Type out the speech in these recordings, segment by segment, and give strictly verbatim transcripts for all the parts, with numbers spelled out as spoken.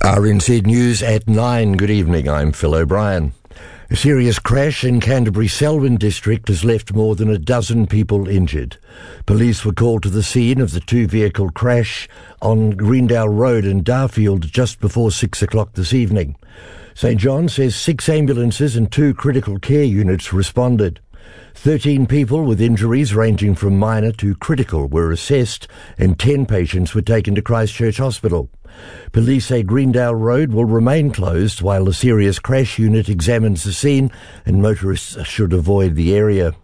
R N Z News at nine. Good evening, I'm Phil O'Brien. A serious crash in Canterbury's Selwyn district has left more than a dozen people injured. Police were called to the scene of the two-vehicle crash on Greendale Road in Darfield just before six o'clock this evening. St John says six ambulances and two critical care units responded. Thirteen people with injuries ranging from minor to critical were assessed, and ten patients were taken to Christchurch Hospital. Police say Greendale Road will remain closed while the serious crash unit examines the scene, and motorists should avoid the area.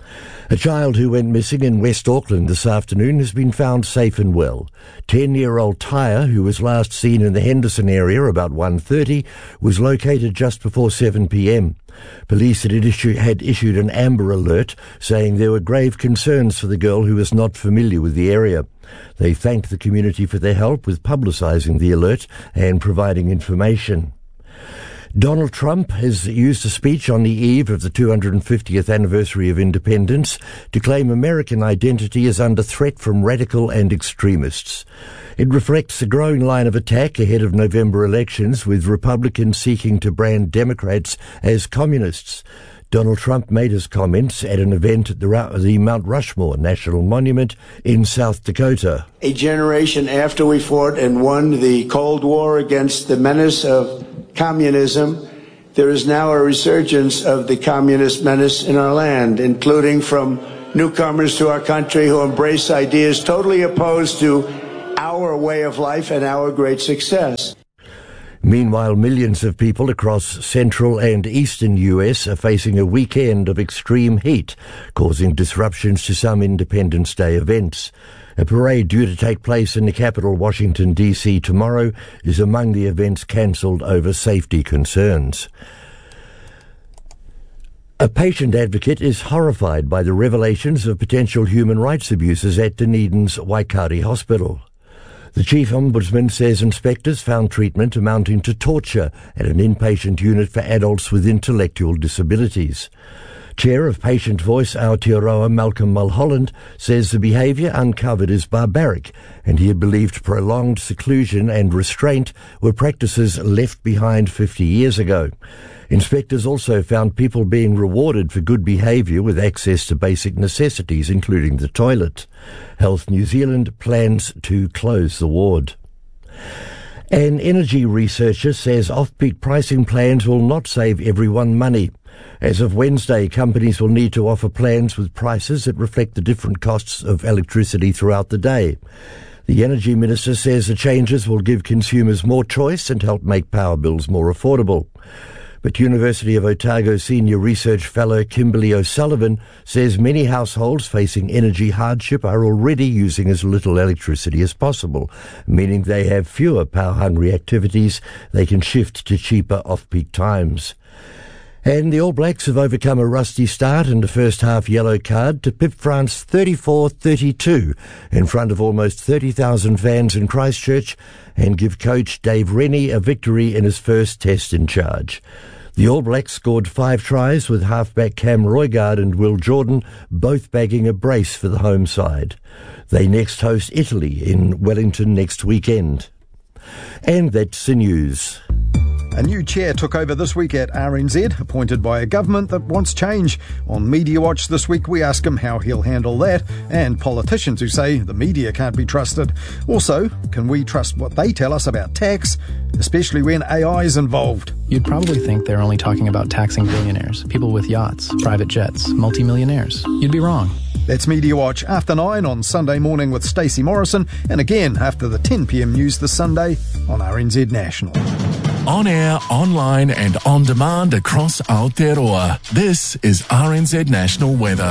A child who went missing in West Auckland this afternoon has been found safe and well. Ten-year-old Tyre, who was last seen in the Henderson area about one thirty, was located just before seven p.m. Police had, issue, had issued an Amber Alert saying there were grave concerns for the girl who was not familiar with the area. They thanked the community for their help with publicising the alert and providing information. Donald Trump has used a speech on the eve of the two hundred fiftieth anniversary of independence to claim American identity is under threat from radical and extremists. It reflects a growing line of attack ahead of November elections, with Republicans seeking to brand Democrats as communists. Donald Trump made his comments at an event at the, the Mount Rushmore National Monument in South Dakota. A generation after we fought and won the Cold War against the menace of communism, there is now a resurgence of the communist menace in our land, including from newcomers to our country who embrace ideas totally opposed to our way of life and our great success. Meanwhile, millions of people across central and eastern U S are facing a weekend of extreme heat, causing disruptions to some Independence Day events. A parade due to take place in the capital, Washington, D C tomorrow is among the events cancelled over safety concerns. A patient advocate is horrified by the revelations of potential human rights abuses at Dunedin's Waikari Hospital. The Chief Ombudsman says inspectors found treatment amounting to torture at an inpatient unit for adults with intellectual disabilities. Chair of Patient Voice Aotearoa Malcolm Mulholland says the behaviour uncovered is barbaric, and he had believed prolonged seclusion and restraint were practices left behind fifty years ago. Inspectors also found people being rewarded for good behaviour with access to basic necessities, including the toilet. Health New Zealand plans to close the ward. An energy researcher says off-peak pricing plans will not save everyone money. As of Wednesday, companies will need to offer plans with prices that reflect the different costs of electricity throughout the day. The Energy Minister says the changes will give consumers more choice and help make power bills more affordable. But University of Otago Senior Research Fellow Kimberly O'Sullivan says many households facing energy hardship are already using as little electricity as possible, meaning they have fewer power-hungry activities they can shift to cheaper off-peak times. And the All Blacks have overcome a rusty start and a first-half yellow card to pip France thirty-four thirty-two in front of almost thirty thousand fans in Christchurch and give coach Dave Rennie a victory in his first test in charge. The All Blacks scored five tries with halfback Cam Roigard and Will Jordan both bagging a brace for the home side. They next host Italy in Wellington next weekend. And that's the news. A new chair took over this week at R N Z, appointed by a government that wants change. On Media Watch this week, we ask him how he'll handle that, and politicians who say the media can't be trusted. Also, can we trust what they tell us about tax, especially when A I is involved? You'd probably think they're only talking about taxing billionaires, people with yachts, private jets, multimillionaires. You'd be wrong. That's Media Watch after nine on Sunday morning with Stacey Morrison, and again after the ten p.m. news this Sunday on R N Z National. On air, online and on demand across Aotearoa. This is R N Z National Weather.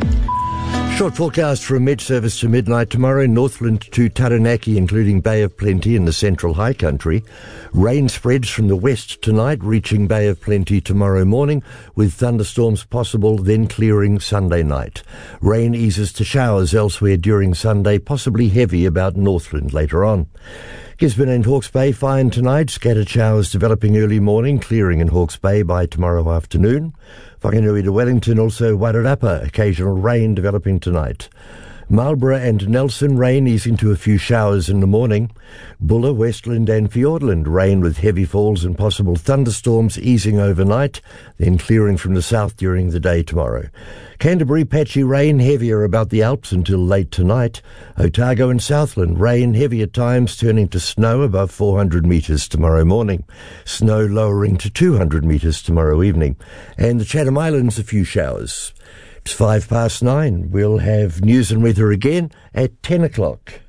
Short forecast from Met Service to midnight tomorrow, Northland to Taranaki, including Bay of Plenty in the central high country. Rain spreads from the west tonight, reaching Bay of Plenty tomorrow morning, with thunderstorms possible, then clearing Sunday night. Rain eases to showers elsewhere during Sunday, possibly heavy about Northland later on. Gisborne and Hawke's Bay fine tonight, scattered showers developing early morning, clearing in Hawke's Bay by tomorrow afternoon. Whanganui to Wellington, also Wairarapa, occasional rain developing tonight. Marlborough and Nelson, rain easing to a few showers in the morning. Buller, Westland and Fiordland, rain with heavy falls and possible thunderstorms easing overnight, then clearing from the south during the day tomorrow. Canterbury, patchy rain, heavier about the Alps until late tonight. Otago and Southland, rain heavy at times, turning to snow above four hundred metres tomorrow morning. Snow lowering to two hundred metres tomorrow evening. And the Chatham Islands, a few showers. It's five past nine. We'll have news and weather again at ten o'clock.